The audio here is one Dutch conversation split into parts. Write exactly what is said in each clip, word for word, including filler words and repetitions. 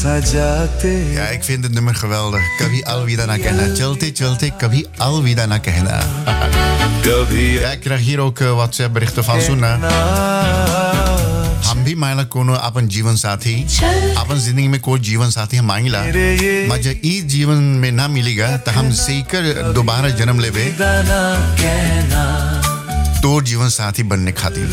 Ja, ik vind het nummer geweldig. Kabhi alvida na kehna. Chalte, chalte, kabhi alvida na kehna. Ja, ik krijg hier ook uh, WhatsApp berichten van Suna. हम भी मांगला कोनो अपन जीवन साथी अपन जिंदगी में कोई जीवन साथी हम मांगला मगर इस जीवन में ना मिलेगा तो हम सीकर दोबारा जन्म लेवे तो जीवन साथी बनने खातिर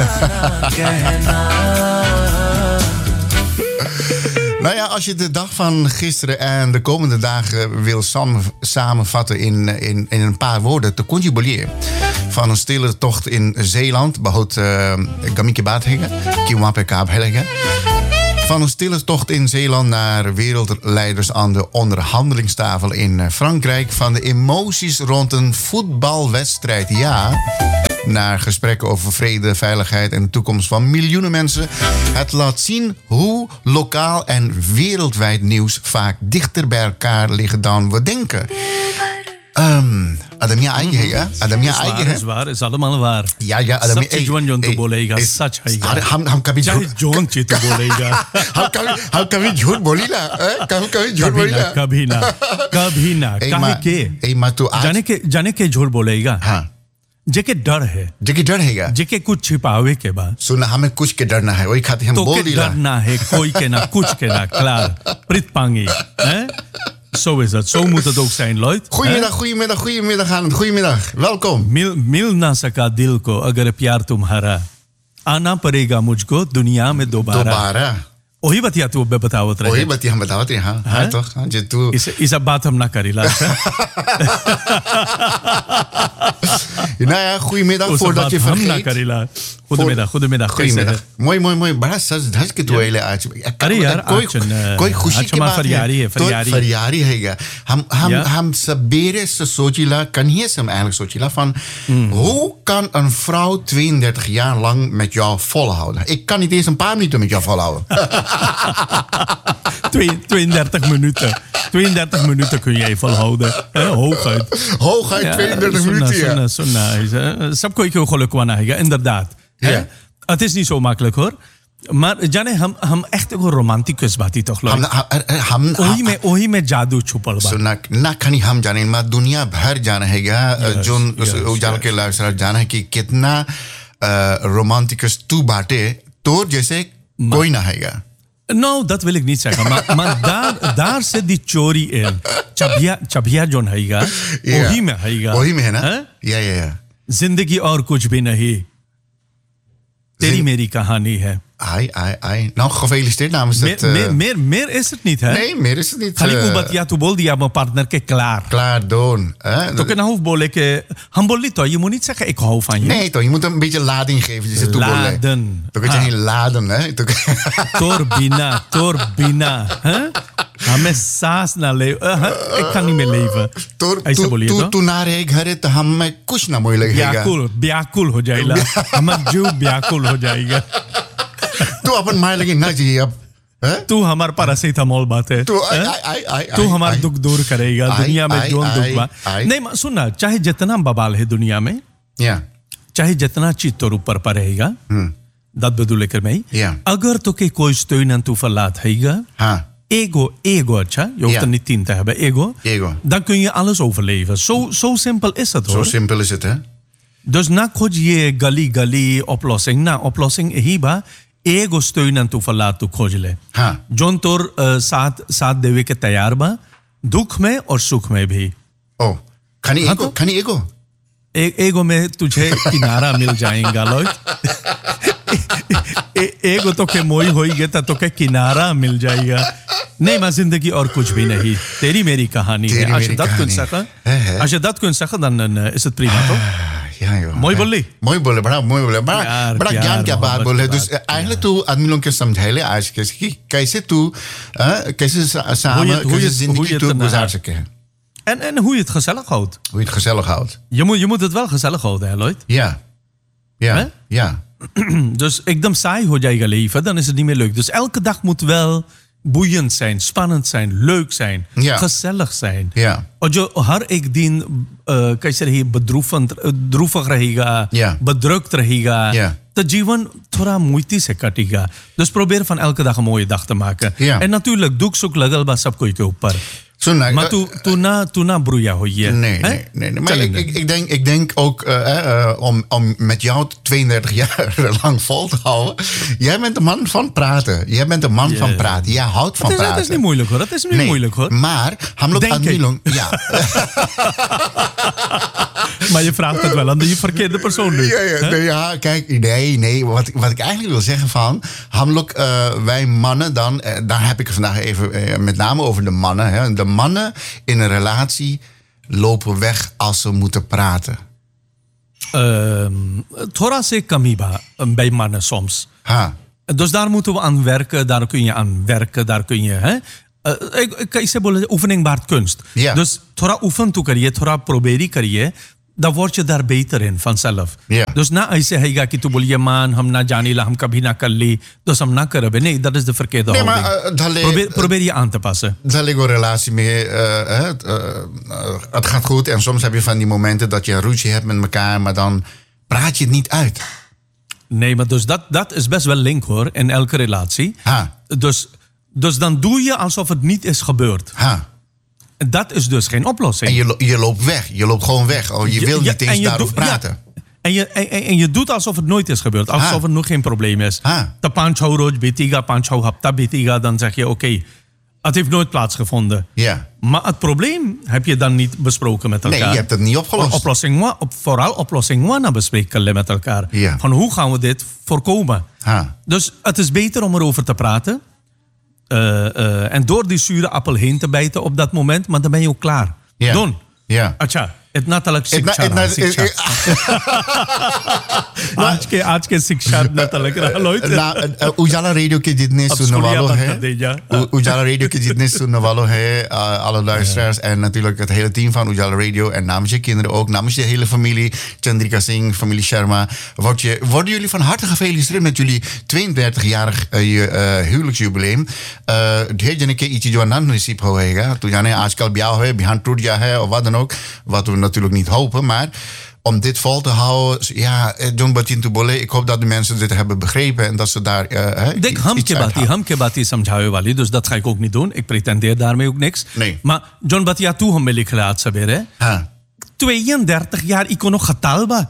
Nou ja, als je de dag van gisteren en de komende dagen wil samen, samenvatten in, in, in een paar woorden, te kon je bolier. Van een stille tocht in Zeeland, behoud Gamike Baathengen, Kiwape Kaaphelgen. Van een stille tocht in Zeeland naar wereldleiders aan de onderhandelingstafel in Frankrijk. Van de emoties rond een voetbalwedstrijd, ja, naar gesprekken over vrede, veiligheid en de toekomst van miljoenen mensen. Het laat zien hoe lokaal en wereldwijd nieuws vaak dichter bij elkaar liggen dan we denken. Um, Adamia eigen है क्या? Adamia eigen है? इस बार इस allemaal waar. Ja, ja, Adamia. सच zone zone तो बोलेगा, सच है क्या? हम हम कभी चाहे जोन ची तो बोलेगा. हम कभी हम कभी झूठ बोली ना, कभी कभी झूठ बोली ना. कभी ना, कभी ना. काहे के? ए माँ तो जाने के जाने के झूठ बोलेगा. हाँ. जेके डर है. जेके डर है क्या? जेके कुछ छिपावे के बाद. सुना हमें कुछ के डरना है, वही खाते हम बोल दिला. तो डरना है कोई के ना कुछ के ना klaar. Prit pangi, hè? Zo is het. Zo moet het ook zijn, Lloyd. Goedemiddag, goedemiddag, goedemiddag, Anand. Goedemiddag. Welkom. Mil, mil na saka dil ko agar pyar tumhara. Aana parega mujhko दुनिया में दोबारा. दोबारा. वही बतिया तू अब बतावत रहे. वही बतिया हम बतावत रहे. हाँ, हाँ तो हाँ जे तू. इस इस बात हम ना Karila. Nou ja, goedemiddag voordat je vergeet. हम ना Karila. Goedemiddag, goedemiddag. Goedemiddag. Mooi, mooi, mooi. बड़ा सज धज के तू आइले आज. अरे यार कोई कोई खुशी की बात है. फरियारी है, फरियारी. फरियारी है क्या? हम हम हम सबेरे से सोचिला, कन्हे से हम eigenlijk सोचिला van hoe kan een vrouw tweeëndertig jaar lang met jou volhouden? Ik kan niet eens een paar minuten met jou volhouden. tweeëndertig minuten. tweeëndertig minuten kun jij volhouden. Eh, hooguit. Hooguit tweeëndertig minuten, ja. Zo nice. सबको एक geluk वाना है, inderdaad. Ja. Het is niet zo makkelijk hoor. Maar जाने हम हम echt एक romantic किस बात ही तो खलो. हम हम ओही में ओही में जादू छुपल बा. So ना ना खानी हम जाने मा दुनिया भर जाना है क्या? जो उजाल के लाइफस्टाइल जाना है कि कितना romanticus तू बाटे तो जैसे कोई ना है क्या? Nou, dat wil ik niet zeggen. Maar, maar daar, daar zit die chori in. Chabia, chabia John Haiga. Ohi में Haiga. Ohi में है ना? या या या. जिंदगी और कुछ भी नहीं. तेरी मेरी कहानी है. Ai, ai, ai. Nou, gefeliciteerd namens meer, het... Uh... Meer, meer, meer is het niet, hè? Nee, meer is het niet. Khali ubat ya tu bol diya mijn partner ke klaar. Klaar doen. To ke na hoef bolen ke... Ham bol niet, je moet niet zeggen ik hou van je. Nee, toch. Je moet een beetje lading geven. Dus laden. Toch kan je geen laden, hè? Torbina, torbina. Hè? हमें सांस ना ले एक खानी में लेवा ऐसे बोलिए तो तू ना रहे घर तो हमें कुछ ना मोई लगेगा व्याकुल व्याकुल हो जाएगा हमारा जीव व्याकुल हो जाएगा तू अपन मार लगी ना जी अब तू हमारे पैरासिटामोल बात है तू हमारा दुख दूर करेगा दुनिया में जो दुख बा नहीं सुनना चाहे जितना बवाल है दुनिया में चाहे जितना चीज तोर ऊपर पर रहेगा दत बदू लेकर मैं अगर तो के कोई स्टोइन तू फलात हैगा हाँ Ego, ego, tja. Je hoeft ja. er niet tien te hebben, ego. Ego. Dan kun je alles overleven. Zo, zo simpel is het, hoor. Zo simpel is het, hè? Dus na kod je gali gali oplossing. Na oplossing hiba ego steunen toe verlaat toe खोजले. हाँ. जोन तोर साथ साथ देवे के तैयार बा दुख में और सुख में भी. Oh, खानी ego, तो? खानी ego. ए, ego में तुझे किनारा मिल जाएगा, लॉयड. एगो तो के मोई होइगे तो के किनारा मिल जाएगा. Nee, maar zindagi or kuch bhi nahi. Teri meri kahani hai. Als je dat kunt zeggen, als je dat kunt zeggen, dan uh, is het prima, toch? Ja, joh. Mooi बोली. Mooi बोले, बड़ा मोई बोले, बड़ा बड़ा ज्ञान क्या बात बोले. Dus eigenlijk तू आदमी लोग के समझा ले आज के कि कैसे तू कैसे samen कैसे जिंदगी तू गुजार सके हैं. En, en hoe je het gezellig houdt. Hoe je het gezellig houdt. Je moet, je moet het wel gezellig houden, hè, Lloyd? Ja. Ja. Ja. Dus एकदम saai हो जाएगा leven, dan is het niet meer leuk. Dus elke dag moet wel boeiend zijn, spannend zijn, leuk zijn, ja. gezellig zijn. Ja. और जो हर एक दिन कैसे रही bedroevend, droevig रहेगा, ja. bedrukt रहेगा, ja. de जीवन थोड़ा मुश्किल से कटेगा. Dus probeer van elke dag een mooie dag te maken. Ja. En natuurlijk, doek zoek lagal ba sab koi ke upar. Soon Maar tu tu na tu na broeia hoye. Nee, nee, nee, nee. Maar ik, ik, ik, denk, ik denk ook uh, uh, om, om met jou tweeëndertig jaar lang vol te houden. Jij bent een man van praten. Jij bent een man yeah. van praten. Jij houdt van dat is, praten. Dat is niet moeilijk hoor. Dat is niet nee, moeilijk hoor. Maar, hamlok admilong. Ja. Maar je vraagt het wel aan de verkeerde persoon nu. Ja, ja, nee, ja, kijk, nee, nee. Wat, wat ik eigenlijk wil zeggen van... Hamlok, uh, wij mannen dan... Uh, daar heb ik het vandaag even uh, met name over de mannen. Hè. De mannen in een relatie lopen weg als ze moeten praten. Thora se kami ba bij mannen soms. Ha. Dus daar moeten we aan werken. Daar kun je aan werken. Daar kun je... Hè? Uh, ik, ik zeg wel, oefening baart kunst. Ja. Dus thora oefen toe kariye, thora proberi kariye, dan word je daar beter in vanzelf. Ja. Dus na aise haiga ki tu boliye man, hum na jani la, hum kabhi na kar li, dus hum na karabe. Nee, dat is de verkeerde nee, houding. Maar, uh, dale, probeer, probeer je aan te passen. Daar ligt een relatie mee. Uh, uh, uh, uh, het gaat goed en soms heb je van die momenten dat je een ruzie hebt met elkaar, maar dan praat je het niet uit. Nee, maar dus dat, dat is best wel link hoor, in elke relatie. Ha. Dus... Dus dan doe je alsof het niet is gebeurd. Ha. Dat is dus geen oplossing. En je, je loopt weg. Je loopt gewoon weg. Oh, je, je wil niet ja, eens daarover doe, praten. Ja. En, je, en, en je doet alsof het nooit is gebeurd. Alsof ha. het nog geen probleem is. De panchou rood betiga, panchou hapta betiga. Dan zeg je oké, okay, het heeft nooit plaatsgevonden. Ja. Maar het probleem heb je dan niet besproken met elkaar. Nee, je hebt het niet opgelost. Oplossing, op, vooral oplossing one bespreken met elkaar. Ja. Van hoe gaan we dit voorkomen? Ha. Dus het is beter om erover te praten. Uh, uh, en door die zure appel heen te bijten op dat moment, maar dan ben je ook klaar. Ja. Don. Ja. Acha, het natelijk siksha. आज के आज के शिक्षा natelijk रालोit. उजाला रेडियो के जितने सुनने वालों हैं, उजाला रेडियो के जितने सुनने वालों हैं, alle luisteraars en natuurlijk het hele team van Ujala Radio en namens je kinderen ook, namens je hele familie, Chandrika Singh, familie Sharma, word je, worden jullie van harte gefeliciteerd met jullie tweeëndertig-jarig uh, uh, huwelijksjubileum. ढेर जने के इची जो आनंद नसीब होएगा तो जाने आजकल ब्याह है बिहान टूट गया है और wat dan ook, wat we natuurlijk niet hopen, maar om dit vol te houden, ja, John Batin Tubole, ik hoop dat de mensen dit hebben begrepen en dat ze daar uh, Denk, ham ke bati, ham ke bati samjhawe wali, dus dat ga ik ook niet doen. Ik pretendeer daarmee ook niks. Nee. Maar John Batia toe hum melik gelaat sabere. Ha. tweeëndertig jaar, ik kon nog getal ba.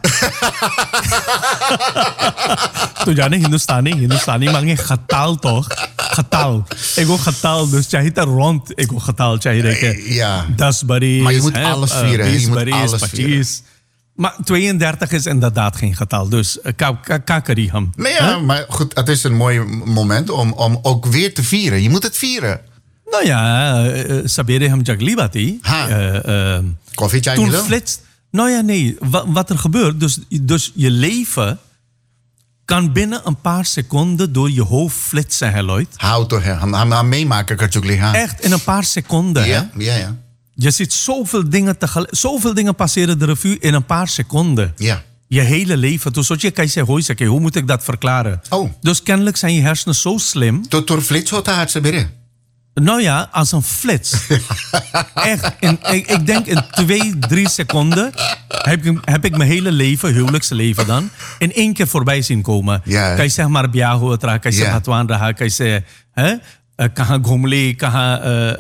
तो जाने हिंदुस्तानी हिंदुस्तानी मांगे खताल तो खताल एगो खताल dus चाहिए तो rond एगो खताल चाहिए रहे ja दस बरी maar je moet alles vieren बीस बरी पच्चीस maar tweeëndertig is inderdaad geen getal dus kakari ham nee ja maar goed het is een mooi moment om om ook weer te vieren je moet het vieren nou ja sabere ham jagli bati koffie chai toen flitst nou ja nee wat er gebeurt dus dus je leven kan binnen een paar seconden door je hoofd flitsen, hè, Lloyd? Houd toch, hè? Meemaken, Katjukli, hè? Echt, in een paar seconden, ja, hè? Ja, ja. Je ziet zoveel dingen tegelijk, zoveel dingen passeren de revue in een paar seconden. Ja. Je hele leven. Dus wat je kan zeggen, hoi, zeg, hoe moet ik dat verklaren? Oh. Dus kennelijk zijn je hersenen zo slim. Tot door flits wat had ze binnen. Nou ja, als een flits. Echt, in, ik, ik denk in twee, drie seconden heb ik, heb ik mijn hele leven, huwelijksleven dan, in één keer voorbij zien komen. Ja. Kan je zeg maar biaho hoort raken, kan je zeg hatwan raha, kan je zeg, hè? Kaha gomle, kaha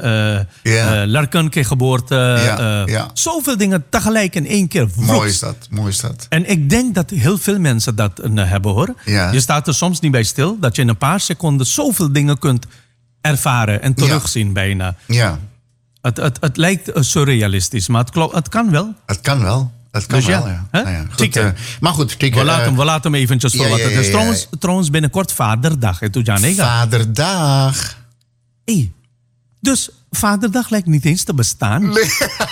larkan ke geboorte. Ja, uh, ja. Zoveel dingen tegelijk in één keer. Vroeg. Mooi is dat, mooi is dat. En ik denk dat heel veel mensen dat uh, hebben hoor. Ja. Je staat er soms niet bij stil, dat je in een paar seconden zoveel dingen kunt ervaren en terugzien ja. bijna. Ja. Het, het, het lijkt surrealistisch, maar het, klopt, het kan wel. Het kan wel. Het kan dus wel, ja. ja. Nou ja goed, uh, maar goed, tikken, we, laten hem, we laten hem eventjes voor ja, wat het is. Ja, ja, ja, trouwens, ja. trouwens, binnenkort Vaderdag. He, Vaderdag. Hey, dus Vaderdag lijkt niet eens te bestaan. Nee.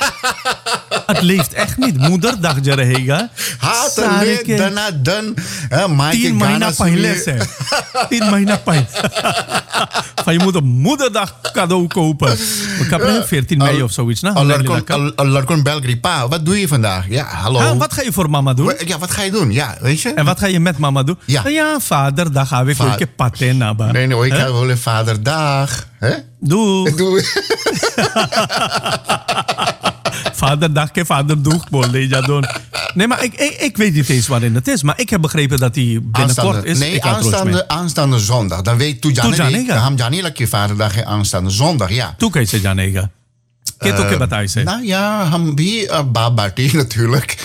Het leeft echt niet. Moederdag, Jarehega. Hatelijk, daarna dan. Tien mahina paहिले se. Tien mahina paहिले. Van je moet een moederdag cadeau kopen. Ik heb veertien mei of zoiets. Alarkon Belgri. Pa, wat doe je vandaag? Ja, hallo. Ha, wat ga je voor mama doen? Ja, wat ga je doen? Ja, weet je? En wat ga je met mama doen? Ja, ja Vaderdag ga ik ook een paté naba. Nee, nee, ik ga wel een Vaderdag. Hè? Doe. Doe. Vaderdag के फादर दुख बोल रही जा दोन Nee, maar ik, ik, ik weet niet eens waarin het is. Maar ik heb begrepen dat hij binnenkort is. Nee, aanstaande, aanstaande zondag. Dan weet je, Ham Janela vaderdag aanstaande zondag, ja. Toen kan je Janega. Kent ook wat hij zei. Nou ja, Hambi, uh, Babati natuurlijk.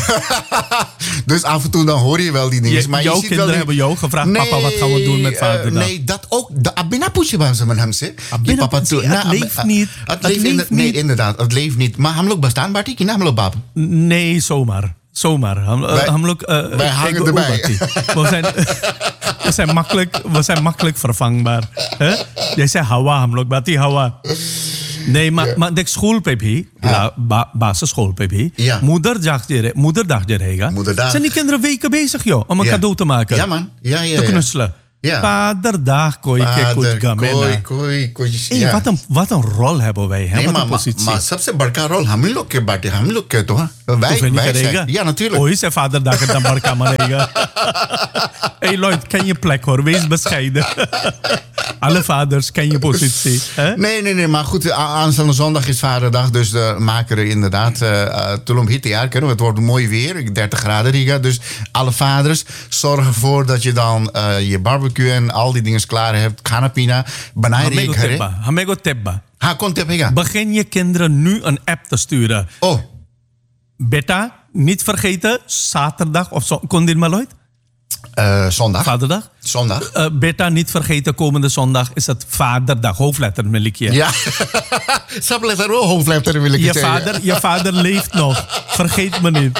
Dus af en toe dan hoor je wel die dingen. Je, maar jouw je ziet kinderen wel die... hebben jou gevraagd, nee, papa, wat gaan we doen met vaderdag? Uh, nee, dat ook. Abina Poesje was hem hem ze. Abina Poesje, het nou, leeft niet. Het leeft niet. Nee, inderdaad, het leeft niet. Maar hem ook bestaan, Bartie, kina hem ook bab. Nee, zomaar. Zomaar. Ham, uh, wij, ham ook, uh, wij hangen uh, erbij. We zijn, we, zijn makkelijk, we zijn makkelijk vervangbaar. Huh? Jij zei Hawa, ham ook, Bati Hawa. Nee, maar, yeah. maar de school pe bhi, ja. ba, basisschool pe bhi, ja. moederdag moederdag je Moederdag. Zijn die kinderen weken bezig, joh, om een ja. cadeau te maken? Ja, man. Ja, ja, te knutselen. Ja. Vaderdag, kooi, Vader, kooi, kooi, kooi. Hey, ja. wat, een, wat een rol hebben wij, hè? Nee, wat maar, een positie. Maar, maar सबसे बड़का rol, हम ही लोग के बाटे, हम ही लोग के तो, wij, wij zijn, ja, natuurlijk. Oh, is er vaderdag en dan barka manega. Hé, hey, Lloyd, ken je plek, hoor, wees bescheiden. Alle vaders, ken je positie. Hè? Nee, nee, nee, maar goed, aanstaande zondag is vaderdag, dus de maken er inderdaad uh, tulum hit jaar kunnen. Het wordt mooi weer, dertig graden Riga, dus alle vaders zorgen ervoor dat je dan uh, je barbecue en al die dingen klaar hebt. Kanapina, banai tebba. Hamego tebba. Ha, kon tebba. Begin je kinderen nu een app te sturen. Oh. Beta, niet vergeten, zaterdag of zo. Kon dit maar nooit? Uh, zondag. Vaderdag? Zondag. Uh, beta, niet vergeten, komende zondag is het vaderdag. Hoofdletter wil ik je. Ja. Subletter wel hoofdletter wil ik je zeggen. Vader, je vader leeft nog. Vergeet me niet.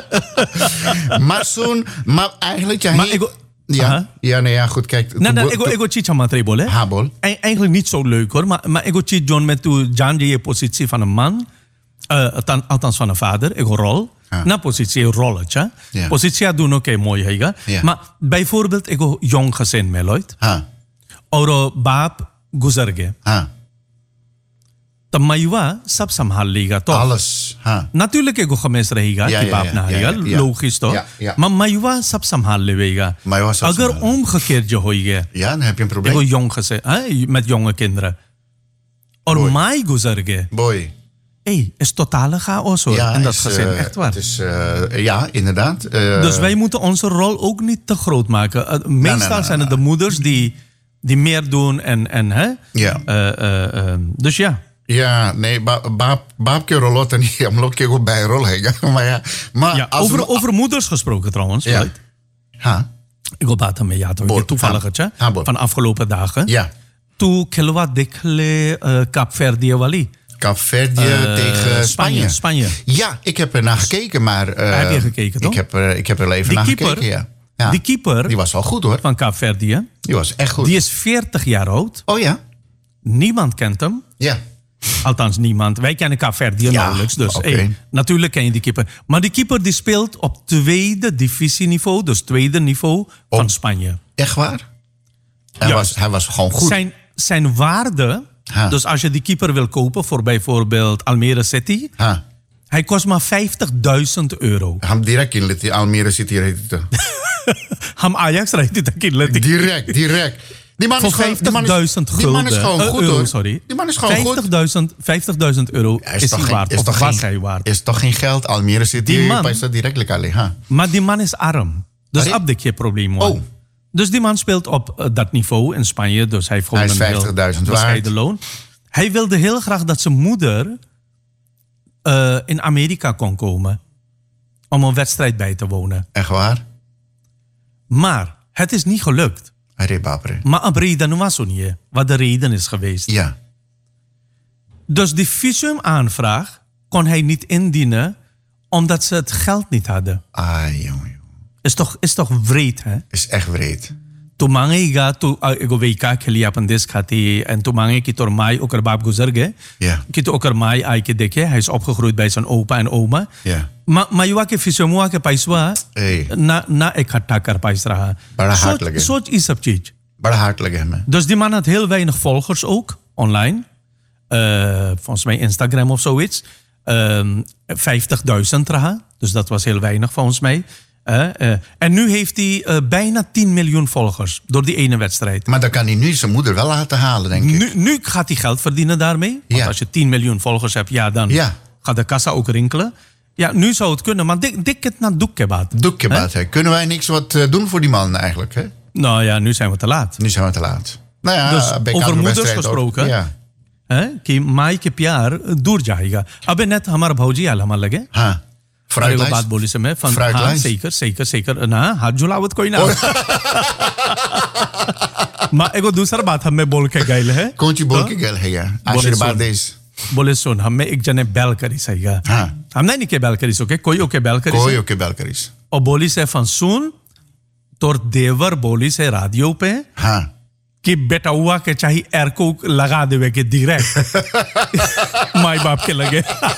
maar zo'n... Maar eigenlijk... Ja, maar ik, ja, ja, nee, ja, goed, kijk. Nou, nou, ik ik wil iets aan matrebol, hè? Habol. Eigenlijk niet zo leuk, hoor. Maar, maar ik wil iets doen met de positie van een man. Uh, althans van een vader. Ik wil rol. Ja. Na positie rolletje. Ja. Positie doen ook mooi hega. Ja. Maar bijvoorbeeld ik heb jong gezin meloid. Ha. Oro baap guzarge. Ha. Dan mayuwa sab samhal liga toch? Alles. Ha. Natuurlijk ik heb gemis rehiga, ja, die baap ja, ja, ja, ja, ja. Logisch toch? Ja, ja. Maar mayuwa sab samhal lewega. Agar omgekeerd je hoige. Ja, dan heb je een probleem. Ik heb jong gezin, hè, met jonge kinderen. Or mai guzarge. Boy. Hé, hey, is totale chaos hoor. Ja, en dat is, gezin, uh, echt waar. Het is, uh, ja, inderdaad. Uh, dus wij moeten onze rol ook niet te groot maken. Uh, meestal nou, nou, nou, zijn het de moeders die, die meer doen en... en hè? Ja. Uh, uh, uh, dus ja. Ja, nee, baap ke rolot en niet om ook keer bij rol heen. Maar ja, maar ja, over, we, over moeders gesproken trouwens. Ja. Ha. Ik wil baten met jou, toevallig het, ja, van afgelopen dagen. Ja. Toen kelwa dekle uh, Kaapverdië wali. Kaapverdië uh, tegen Spanje. Spanje. Ja, ik heb er naar gekeken, maar... Uh, heb je gekeken, toch? Ik heb er, ik heb er even die naar keeper, gekeken, ja. ja. Die keeper... Die was wel goed, hoor. Van Kaapverdië. Die was echt goed. Die is veertig jaar oud. Oh ja? Niemand kent hem. Ja. Althans, niemand. Wij kennen Kaapverdië ja, nauwelijks. Dus okay. hey, natuurlijk ken je die keeper. Maar die keeper die speelt op tweede divisieniveau. Dus tweede niveau oh. van Spanje. Echt waar? Hij, was, hij was gewoon goed. Zijn, zijn waarde... Ha. Dus als je die keeper wil kopen voor bijvoorbeeld Almere City... Ha. Hij kost maar vijftigduizend euro. Ham direct in die Almere City reed het. Ham Ajax reed het in Direct, direct. Die man voor vijftigduizend gulden. Die man is gewoon goed, uh, euro, hoor. Sorry. Die man is gewoon goed. vijftigduizend euro ja, is, is hij geen, waard. Is of was geen, hij waard. Is toch geen geld? Almere City die man, is direct alleen. Huh? Maar die man is arm. Dus heb ik je probleem. Man. Oh. Dus die man speelt op uh, dat niveau in Spanje. Dus hij heeft gewoon hij is vijftigduizend een bescheiden loon. Hij wilde heel graag dat zijn moeder uh, in Amerika kon komen. Om een wedstrijd bij te wonen. Echt waar? Maar het is niet gelukt. Rebapre. Maar een reden was er niet. Wat de reden is geweest. Ja. Dus die visumaanvraag kon hij niet indienen. Omdat ze het geld niet hadden. Ah, jongen. Is toch, is toch wreed, hè? Is echt wreed. Toen mange iga, toen ik weet ik jullie op een disk had en toen mange ik door mij ook erbij gezorgd. Ja. Ik ook er mij eigenlijk dikke. Hij is opgegroeid bij zijn opa en oma. Ja. Maar maar je wakke visiomo wakke paiswa. Na na ik had takker paisra. Bada hartelijk. Zo is het iets. Bada hartelijk hem. Dus die man had heel weinig volgers ook online. Uh, volgens mij Instagram of zoiets. Uh, vijftigduizend raha. Dus dat was heel weinig volgens mij. Uh, uh, en nu heeft hij uh, bijna tien miljoen volgers door die ene wedstrijd. Maar dan kan hij nu zijn moeder wel laten halen, denk ik. Nu, nu gaat hij geld verdienen daarmee. Want ja. als je tien miljoen volgers hebt, ja, dan ja. gaat de kassa ook rinkelen. Ja, nu zou het kunnen, maar dik, dik het naar doekkebaat. Doekkebaat, hè? Kunnen wij niks wat uh, doen voor die man eigenlijk, hè? Nou ja, nu zijn we te laat. Nu zijn we te laat. Nou ja, dus over moeders gesproken. Ook, ja. कि माई के प्यार दूर जाएगा अबे नेट हमारा भौजी आला हमार लगे हाँ फ्राइड बात बोली से मैं फन हाँ सही कर सही कर सही कर ना हाथ झुलावत कोई ना माँ एगो दूसरा बात हमें बोल के गए है कौन सी बोल के गए है यार आशीर्वाद देश बोले सुन हमें एक जने बैल करी सही है हाँ हम नहीं के बैल करी ओके कोई ओके बैल करी कोई ओके बैल करी और बोली से फन सुन तोर देवर बोली से रेडियो पे हाँ कि बेटा हुआ के चाहिए एर को लगा देवे के डायरेक्ट माई बाप के लगे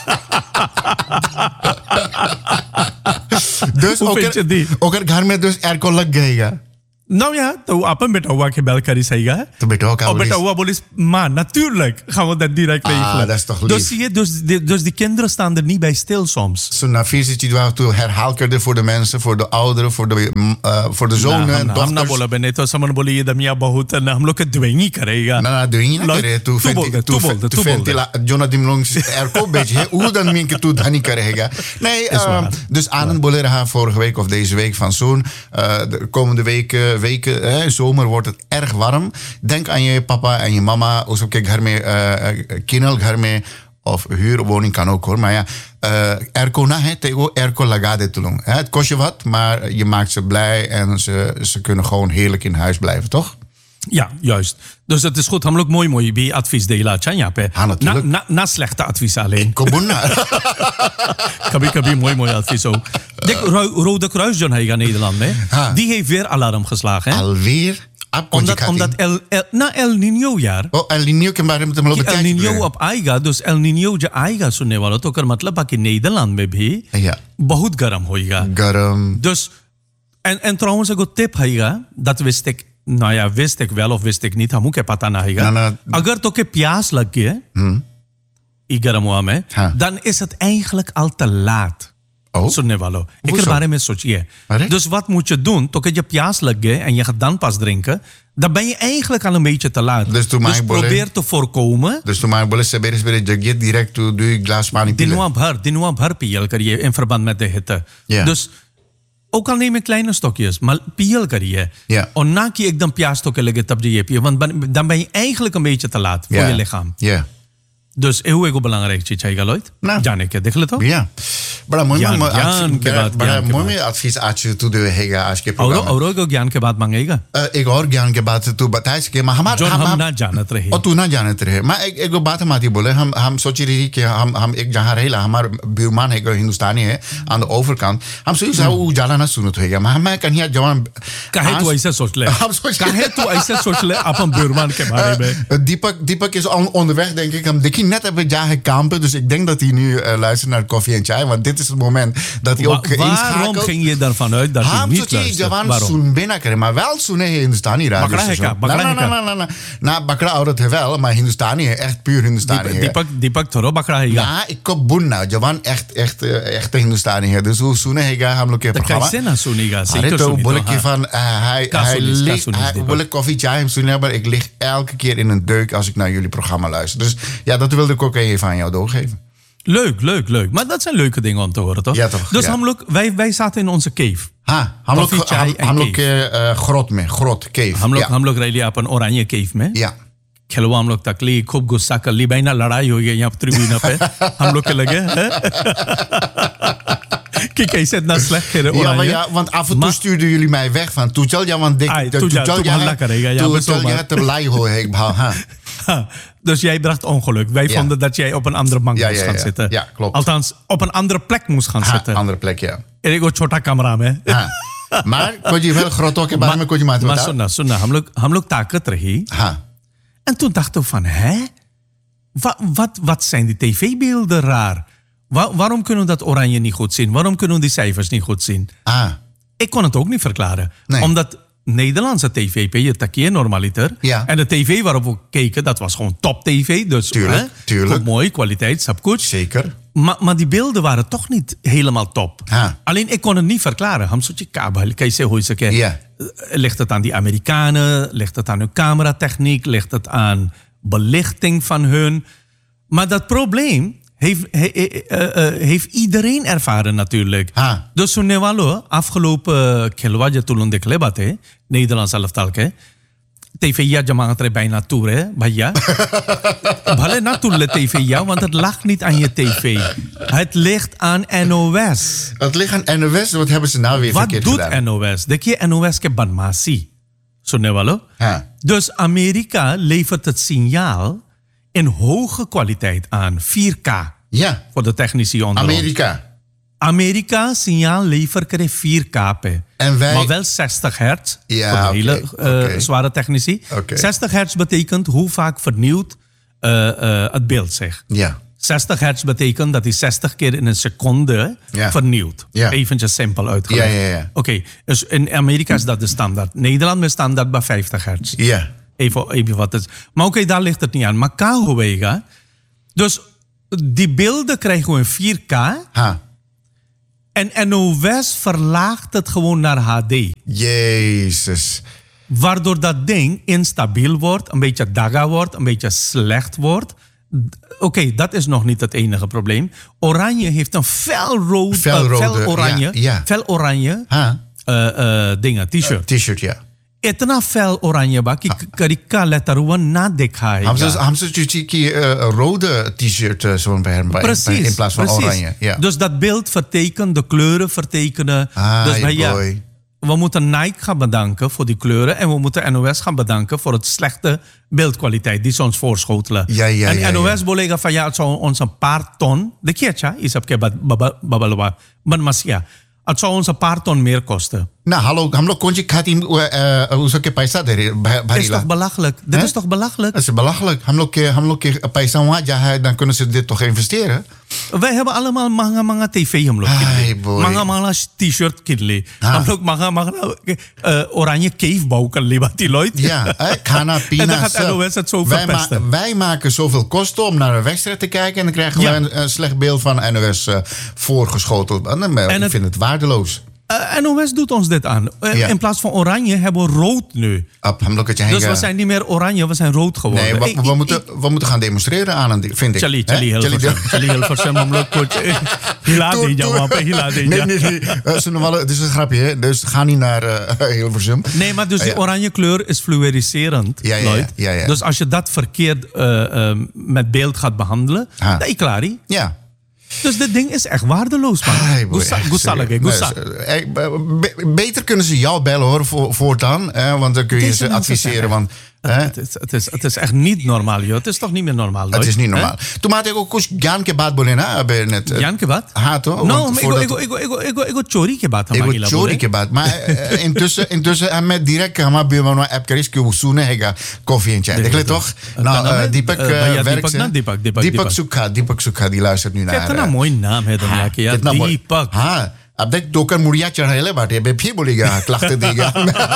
dus ओकर ओकर घर में dus एर को लग गएगा Nou ja, toen अपन बेटा हुआ के बैल करी सही है तो बेटा हुआ beटा हुआ बोली maar natuurlijk gaan we dat direct regelen. Ah, dat is toch lief. Dus zie je, dus, dus die kinderen staan er niet bij stil soms. Zo na vier situatie herhaalkerde voor de mensen, voor de ouderen, voor de uh, voor de zonen en dochters. हम ना बोला बने तो समन बोली ये दमिया बहुत ना हम लोग के द्वेंगी करेगा. ना ना द्वेंगी ना करे तू फेंटी तू तू फेंटी जोना दिमलोंग er को बेच है hoe dan min ke tu dhani करेगा. Nee, uh, dus Anand बोले रहा vorige week of deze week van zo'n uh, de komende weken weken, hè, zomer wordt het erg warm. Denk aan je papa en je mama. Of kijk, घर में किनल घर में of huurwoning kan ook hoor. Maar ja, uh, airco na है tego airco lagade tulung. Het kost je wat, maar je maakt ze blij en ze, ze kunnen gewoon heerlijk in huis blijven, toch? Ja, juist. Dus het is goed. हम लोग मोई मोई भी advies देला चाहिए यहाँ पे. हाँ natuurlijk. ना ना slechte advies alleen. Kobuna. कभी कभी मोई मोई advies ook. Dik Rode Kruis John Heiga Nederland mee. Die heeft weer alarm geslagen. Hè? Alweer? Omdat, omdat El, El, na El Niño jaar. Oh, El Niño के बारे में तो मतलब El Niño अब आएगा, dus El Niño जो आएगा सुनने वालों तो कर मतलब कि Nederland में भी ja. बहुत गर्म होएगा. गर्म. Dus en en trouwens एक tip हैगा, dat wist ik. Nou ja, wist ik wel of wist ik niet, हमू के पता ना हैगा. अगर तो के प्यास लग गई है, ई गर्म हुआ में, dan is het eigenlijk al te laat. Oh? सुनने वालों एक बारे में सोचिए. Dus wat moet je doen? Toch je प्यास लग गए en je gaat dan pas drinken, dan ben je eigenlijk al een beetje te laat. Dus, dus probeer te voorkomen. Dus toen mij bolle sebere sebere jagje direct toe doe ik glas पानी पी ले. दिनवा भर दिनवा भर पियल करिए in verband met de hitte. Yeah. Dus ook al neem je kleine stokjes, maar piel kariye. Yeah. En na ki ekdam प्यास तो के लगे तब je piye, want dan ben je eigenlijk een beetje te laat voor yeah. je lichaam. Ja. Yeah. Dus एगो एगो belangrijk चीज है गलोइत जाने के देख ले तो या बड़ा मुहिम ज्ञान के बाद बड़ा मुहिम एडवाइस आज तू दे हैगा आज के प्रोग्राम और और को ज्ञान के बाद मांगेगा एक और ज्ञान के बाद तू बताए कि हमारा जो हम ना जानत रहे और तू ना जानत रहे मैं एक एक बात हम आती बोले हम हम सोच रही कि हम हम एक जहां रहेला हमार बुरमान है हिंदुस्तानी है ऑन द ओवरकाउंट हम सोच रहा वो जाला ना सुनत होएगा मैं मैं कन्या जवान काहे तू ऐसे सोच ले हम सोच काहे तू ऐसे सोच ले अपन बुरमान के बारे में दीपक दीपक is onderweg denk ik hem देखी net hebben ja kampen, dus ik denk dat hij nu uh, luistert naar koffie en chai, want dit is het moment dat hij ook Wa- Waarom ging je daarvan uit dat hij niet luistert? Waarom? Binnen maar wel Sunne Hindustani radio. Bakra na na na na na Bakra oudat hij wel, maar Hindustani echt puur Hindustani. Deepak Deepak thoro Bakra है Ja, ik kom bunna, जवान echt echt echt Hindustani है. Dus hoe Sunne हैगा हम लोग के programma. कैसे ना सुनेगा? अरे तो बोले कि van hij hij ligt बोले koffie chai hem सुने maar ik lig elke keer in een deuk als ik naar jullie programma luister. Dus ja, dat wilde ik ook even aan jou doorgeven. Leuk, leuk, leuk. Maar dat zijn leuke dingen om te horen, toch? Ja, toch? Dus ja. Hamluk, wij, wij zaten in onze cave. Ha, Hamluk, Hamluk uh, grot में, grot, cave. Hamluk, ja. Hamluk rally अपन ओरानिया cave में. Ja. खेलवा हम लोग तकली खूब गुस्सा कर ली भाई ना लड़ाई हो गई यहाँ ट्रिब्यूना पे हम लोग के लगे कि कैसे इतना slecht खेले ja, maar ja, want af en toe stuurden jullie mij weg van toetel ja, want dik toetel ja करेगा ja, toetel ja te blij hoor ik bouw ha. Dus jij bracht ongeluk. Wij ja. vonden dat jij op een andere bank ja, moest ja, gaan ja. zitten. Ja, klopt. Althans, op een andere plek moest gaan ha, zitten. Andere plek, ja. En ik had छोटा कमरा में. Maar kon je wel groot के बारे में कुछ मालूम Maar सुनना सुनना हम लोग हम लोग ताकत रही. Ha. En toen dachten we van, hè? Wat, wat, wat zijn die tv-beelden raar? Wa- waarom kunnen we dat oranje niet goed zien? Waarom kunnen we die cijfers niet goed zien? Ah. Ik kon het ook niet verklaren. Nee. Omdat Nederlandse tv, je takje normaliter. Ja. En de tv waarop we keken, dat was gewoon top tv. Dus, tuurlijk, hè? tuurlijk. Goed, mooi, kwaliteit, sabkoet. Zeker. Maar, maar die beelden waren toch niet helemaal top. Ah. Alleen ik kon het niet verklaren. Ham soort je kabel, kan je zeggen hoe je het Ja. Ligt het aan die Amerikanen? Ligt het aan hun cameratechniek? Ligt het aan belichting van hun? Maar dat probleem heeft, he, he, uh, uh, heeft iedereen ervaren natuurlijk. Ha. Dus toen we afgelopen kilwaje toen de klebate, Nederlands elftal ke, T V ja jamaat er bijna toe, hè, Baya. Bale natuurlijk T V ja, want het lag niet aan je tv. Het ligt aan N O S. Het ligt aan N O S, wat hebben ze nou weer wat verkeerd gedaan? Wat doet N O S? De keer N O S ke banmasi. Zo nevalo. Dus Amerika levert het signaal in hoge kwaliteit aan, vier K. Ja. Voor de technici onder Amerika. Ons. Amerika signaal levert krijgt vier K. En wij... Maar wel zestig hertz. Ja, voor de hele okay, uh, okay. zware technici. Okay. zestig hertz betekent hoe vaak vernieuwt uh, uh, het beeld zich. Ja. zestig hertz betekent dat hij zestig keer in een seconde ja. vernieuwt. Ja. Eventjes simpel uitgelegd. Ja, ja, ja. Oké, okay, dus in Amerika is dat de standaard. Nederland is standaard bij vijftig hertz. Ja. Even, even wat het is. Maar oké, okay, daar ligt het niet aan. Maar K-Wega. Dus die beelden krijgen we in vier K. Ha. En N O S verlaagt het gewoon naar H D. Jezus. Waardoor dat ding instabiel wordt, een beetje daga wordt, een beetje slecht wordt. Oké, okay, dat is nog niet het enige probleem. Oranje heeft een felrood, fel, uh, fel oranje, ja, ja. fel oranje uh, uh, dingen, t-shirt. Uh, t-shirt, ja. Itna fel oranje ba ki karika letterwan na dikhayega. Haben ze een uh, rode t-shirt uh, zo'n bij hem precies, in plaats van precies. oranje. Ja. Dus dat beeld vertekent, de kleuren vertekenen. Ah, dus bij, ja, boy. we moeten Nike gaan bedanken voor die kleuren en we moeten N O S gaan bedanken voor het slechte beeldkwaliteit die ze ons voorschotelen. Ja, ja, en ja, N O S ja. bolega van ja, het zou ons een paar ton, de keertje is op ke babalwa, maar masia. Het zou ons een paar ton meer kosten. Nou, hallo, हम लोग कौन सी खाती उसके पैसा दे रहे is toch belachelijk? Dit is toch belachelijk? Dat is belachelijk. हम लोग के हम लोग के पैसा वहाँ जहाँ dan kunnen ze dit toch investeren? Wij hebben allemaal manga manga tv हम लोग. Manga manga t-shirt kidle. हम लोग manga manga oranje cave bouw kan le wat die Lloyd. Ja, Kana Pina. En dan gaat N O S het zo verpesten. Wij, ma wij maken zoveel kosten om naar een wedstrijd te kijken en dan krijgen we ja. een, een slecht beeld van N O S uh, voorgeschoteld. En dan, en ik vind het waardeloos. Uh, N O S doet ons dit aan. Uh, ja. In plaats van oranje hebben we rood nu. Ab, dus we zijn niet meer oranje, we zijn rood geworden. Nee, we, we, we, moeten, we moeten gaan demonstreren aan, vind ik. Chali, Chali, Chali, Hilversum, omloop, coach. Hiladi, ja, Hiladi. Nee, nee, nee. Uh, het is een grapje, hè? Dus ga niet naar uh, Hilversum. Nee, maar dus die uh, ja. oranje kleur is fluoriserend, ja, ja, ja, ja, ja. Dus als je dat verkeerd uh, uh, met beeld gaat behandelen, dan is klaar. Ja. Dus dit ding is echt waardeloos, man. Goesallige, Beter kunnen ze jou bellen, hoor, voor, voortaan. Eh, want dan kun je ze adviseren. Want, eh? het, is, het, is, het is echt niet normaal, joh. Het is toch niet meer normaal, Het is niet normaal. Toen had ik ook kuch ज्ञान के बात बोले ना अब net. ज्ञान के बात? हाँ तो. No, ego ego ego ego ego ego चोरी के बात हमारी ला बोले. चोरी के बात. Maar intussen intussen en met direct हमारे buurman में app करिस कि वो सुने हैगा कॉफी en chai. देख ले toch? Nou, Deepak werkt ze. Deepak Deepak Deepak Sukha, Deepak Sukha die luistert nu naar. कितना मोई नाम है दुनिया के यार दीपक. हाँ. अब देख टोकन मुड़िया चढ़ाएले बाटे बे फिर बोलेगा क्लाखते देगा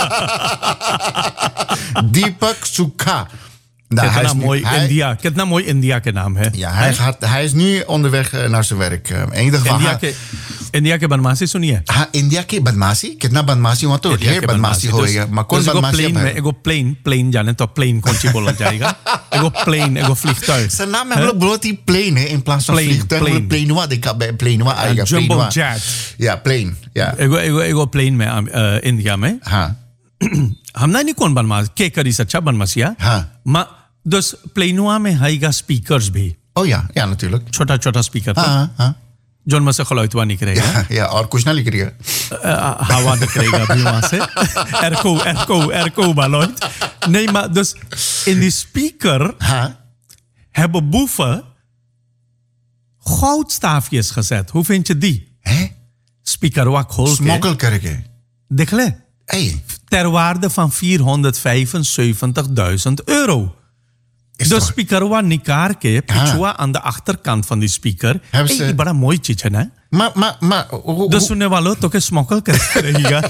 दीपक सुखा. Nou, कितना मोई इंडिया कितना मोई इंडिया के नाम है. Ja, hij gaat hij is nu onderweg naar zijn werk. In ieder geval India के इंडिया के बदमाशी सुनिए. हाँ इंडिया के बदमाशी कितना बदमाशी हुआ तो ढेर बदमाशी होएगा. मैं कौन बदमाशी है? मैं एगो प्लेन प्लेन जाने तो प्लेन कौन सी बोला जाएगा. एगो प्लेन एगो vliegtuig. Zijn naam है बहुत ही प्लेन है in plaats van vliegtuig. Plane हुआ देखा प्लेन हुआ आएगा. Jumbo jet. Ja, plane. Ja. एगो एगो एगो प्लेन में इंडिया में. हाँ. हमना नहीं कौन बदमाश के करी सच्चा बदमाशी है. हाँ. मा Dus प्लेनुआ में आएगा स्पीकर्स भी. Oh ja, ja natuurlijk. छोटा छोटा स्पीकर. हाँ हाँ. जोन में से geluid वहाँ निकलेगा. Ja, ja, और कुछ ना निकलेगा. हवा निकलेगा भी वहाँ से. Erko, erko, erko baloid. Nee, maar dus in die speaker huh? hebben boeven goudstaafjes gezet. Hoe vind je die? Hè? Speaker wak holke. Smokkel kerke. Dekle. Hey. Ter waarde van vierhonderdvijfenzeventigduizend euro. Is de toch... speaker was Nikarke, pichua aan de achterkant van die speaker. Hebben ze... Hey, bada mooi chiche, hè? Maar, maar, maar... Dus toen we lo toke smokkel krijgen.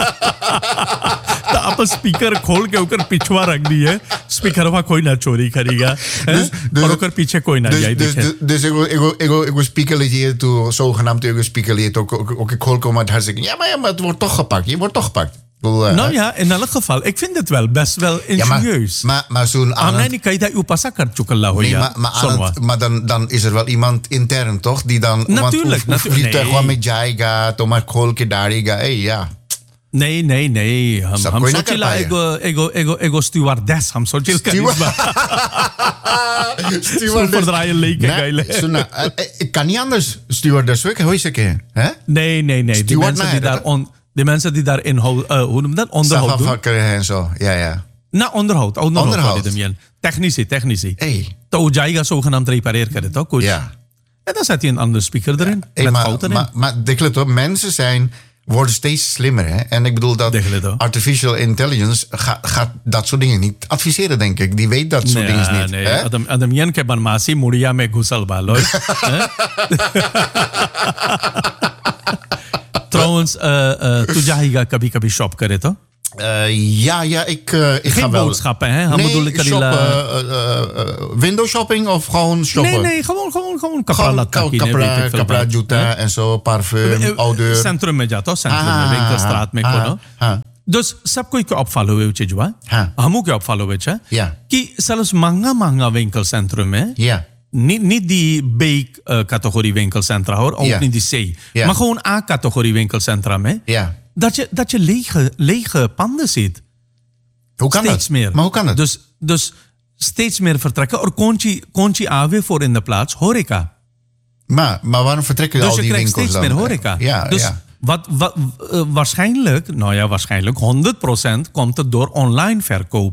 तो आप स्पीकर खोल के ऊपर पिछवा रख दिए स्पीकर वहाँ कोई ना चोरी करेगा और ऊपर पीछे कोई ना जाए dus dus ego ego ego ego speaker liet toe zogenaamd ego speaker liet ook ook ook खोल को maar zeggen ja maar ja maar het wordt toch gepakt je wordt toch gepakt Bedoel, uh, nou ja, in elk geval, ik vind het wel best wel ingenieus. Ja, maar, maar, maar zo'n aan het... Nee, kan je dat uw passakker chocolade nee, maar, maar, aan het, maar dan, dan is er wel iemand intern, toch? Die dan... Natuurlijk, want, natuurlijk. Nee. Gewoon met jaiga, tomar kolke dariga, hey, ja. Nee, nee, nee. Ham ham sochila ego ego ego ego stewardess ham sochil karisma. Stewardess. Verdraaien leken geile. Ik kan niet anders stewardess werken, hoe is het? Hè? Nee, nee, nee. Die mensen die daar on, die mensen die daar inhoud, uh, hoe noem dat? Onderhoud doen. En zo, ja, ja. Nou, onderhoud, onderhoud. onderhoud. Technici, technici. Hey. To jaiga zogenaamd repareer kan het ook. Ja. En dan zet hij een andere speaker erin. Hey, met maar, goud erin. Maar, maar dikwijls toch, mensen zijn... worden steeds slimmer. Hè? En ik bedoel dat artificial intelligence ga, gaat dat soort dingen niet adviseren, denk ik. Die weet dat soort nee, dingen niet. Nee, hè? Adam, Adam yan ke banmasi muria me gusal baloy. Trouwens, uh, uh, tu jahiga kabhi kabhi shop kare to? Uh, ja, ja, ik, uh, ik Geen ga wel... boodschappen, hè? Nee, shoppen, uh, uh, window shopping of gewoon shoppen? Nee, nee, gewoon, gewoon, gewoon kapra kapra, kapra juta en zo, parfum, odeur. Centrum में जाता हूँ, centrum में, winkelstraat में कोनो. Dus सबको क्या opvallen हुए उचे जुआ? हमू क्या opvallen हुए चे? कि zelfs महंगा महंगा winkelcentrum में, niet, niet die B-categorie winkelcentra hoor, ook niet die C, maar gewoon A-categorie winkelcentra mee. Dat je, dat je lege, lege panden ziet. Hoe kan steeds dat? meer. Maar hoe kan dat? Dus, dus steeds meer vertrekken. Er komt je A weer voor in de plaats horeca. Maar, maar waarom vertrekken dus al die winkels dan? Dus je krijgt steeds meer horeca. Ja, dus ja. Wat, wat, uh, waarschijnlijk, nou ja, waarschijnlijk honderd procent komt het door online verkoop.